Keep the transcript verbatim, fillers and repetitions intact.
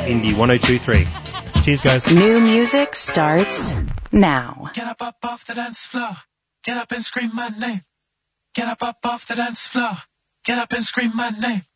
Indie one oh two point three. Cheers, guys. New music starts now. Get up, up off the dance floor. Get up and scream my name. Get up, up off the dance floor. Get up and scream my name.